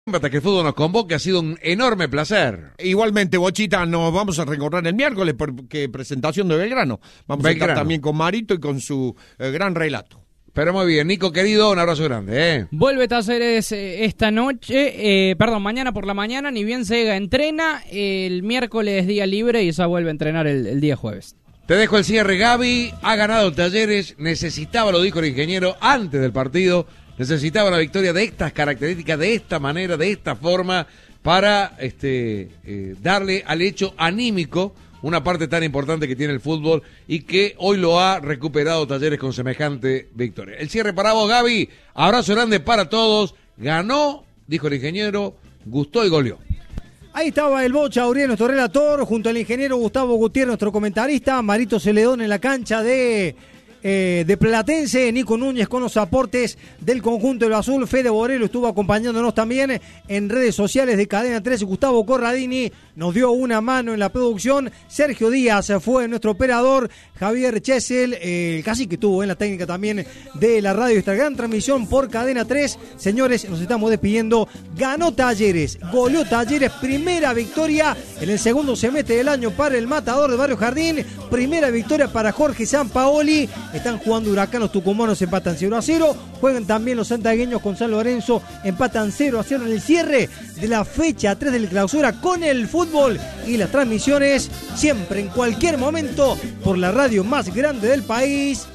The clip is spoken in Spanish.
Hasta que el fútbol nos convoque, ha sido un enorme placer. Igualmente, Bochita, nos vamos a recordar el miércoles porque presentación de Belgrano. Vamos a estar también con Marito y con su gran relato. Pero muy bien, Nico querido, un abrazo grande. Vuelve Talleres mañana por la mañana, ni bien Sega entrena, el miércoles día libre y ya vuelve a entrenar el día jueves. Te dejo el cierre, Gaby. Ha ganado Talleres, necesitaba, lo dijo el ingeniero antes del partido, necesitaba una victoria de estas características, de esta manera, de esta forma, para darle al hecho anímico una parte tan importante que tiene el fútbol y que hoy lo ha recuperado Talleres con semejante victoria. El cierre para vos, Gaby. Abrazo grande para todos. Ganó, dijo el ingeniero, gustó y goleó. Ahí estaba el Bocha Uriel, nuestro relator, junto al ingeniero Gustavo Gutiérrez, nuestro comentarista, Marito Celedón en la cancha de Platense, Nico Núñez con los aportes del conjunto del Azul, Fede Borelo estuvo acompañándonos también en redes sociales de Cadena 13, Gustavo Corradini nos dio una mano en la producción, Sergio Díaz fue nuestro operador, Javier Chesel, el cacique estuvo en la técnica también de la radio, esta gran transmisión por Cadena 3, señores, nos estamos despidiendo, ganó Talleres, goleó Talleres, primera victoria en el segundo semestre del año para el Matador de Barrio Jardín, primera victoria para Jorge Sampaoli. Están jugando Huracán, los tucumanos empatan 0-0. Juegan también los santagueños con San Lorenzo, empatan 0-0 en el cierre de la fecha 3 del clausura con el fútbol y las transmisiones siempre, en cualquier momento, por la radio más grande del país.